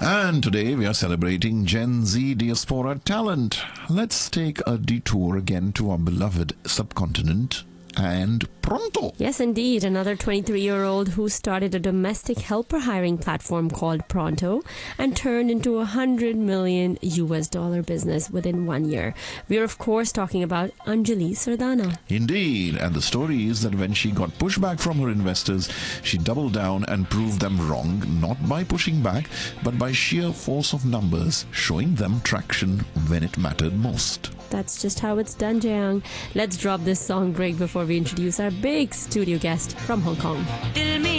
And today we are celebrating Gen Z diaspora talent. Let's take a detour again to our beloved subcontinent and Pronto. Yes, indeed. Another 23-year-old who started a domestic helper hiring platform called Pronto and turned into $100 million business within 1 year. We are, of course, talking about Anjali Sardana. Indeed. And the story is that when she got pushback from her investors, she doubled down and proved them wrong, not by pushing back, but by sheer force of numbers, showing them traction when it mattered most. That's just how it's done, Jayang. Let's drop this song break before we introduce our big studio guest from Hong Kong.